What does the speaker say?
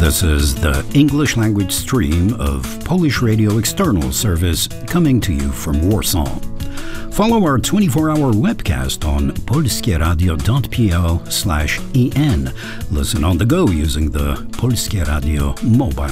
This is the English language stream of Polish Radio External Service coming to you from Warsaw. Follow our 24-hour webcast on polskieradio.pl/en. Listen on the go using the Polskie Radio mobile